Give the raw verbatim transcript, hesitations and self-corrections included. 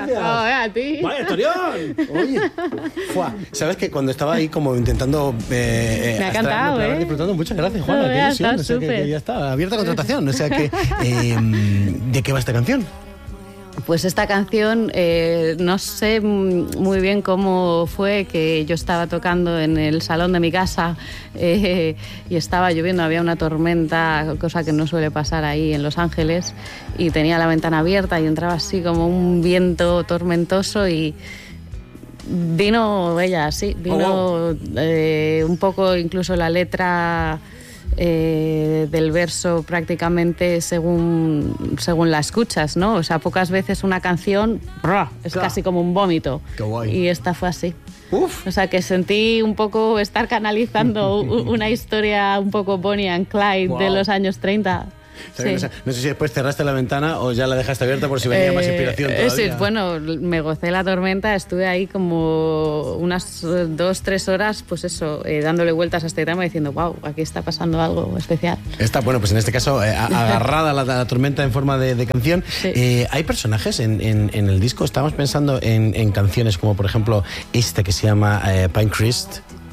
gracias. Oh, a ti. ¡Vaya, historión! Oye, fua. ¿Sabes que cuando estaba ahí como intentando... Eh, Me ha encantado, ¿eh? Disfrutando, muchas gracias, Juana. No, qué ya ilusión. está, O sea, que, súper. que ya está, abierta contratación. O sea que... Eh, ¿de qué va esta canción? Pues esta canción, eh, no sé muy bien cómo fue que yo estaba tocando en el salón de mi casa eh, y estaba lloviendo, había una tormenta, cosa que no suele pasar ahí en Los Ángeles, y tenía la ventana abierta y entraba así como un viento tormentoso y vino ella, sí, vino Oh, wow. eh, un poco incluso la letra... Eh, del verso prácticamente según, según la escuchas, ¿no? O sea, pocas veces una canción ¡brah! Es Claro. casi como un vómito. Qué guay. Y esta fue así. Uf. O sea, que sentí un poco estar canalizando u- una historia un poco Bonnie and Clyde Wow. de los años treinta. O sea, que Sí. no, sé, no sé si después cerraste la ventana o ya la dejaste abierta por si venía más inspiración Eh, todavía. sí, bueno, me gocé la tormenta, estuve ahí como unas eh, dos, tres horas, pues eso, eh, dándole vueltas a este tema diciendo, wow, aquí está pasando algo especial. Está, bueno, pues en este caso, eh, a- agarrada a la, a la tormenta en forma de, de canción. Sí. Eh, ¿Hay personajes en, en- en el disco? Estamos pensando en, en canciones como, por ejemplo, esta que se llama eh, Pinecrest.